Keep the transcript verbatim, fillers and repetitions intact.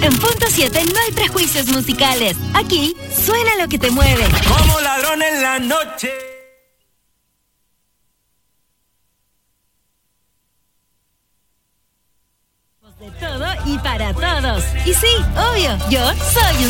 En Punto siete no hay prejuicios musicales. Aquí suena lo que te mueve. Como ladrón en la noche. De todo y para todos. Y sí, obvio, yo soy un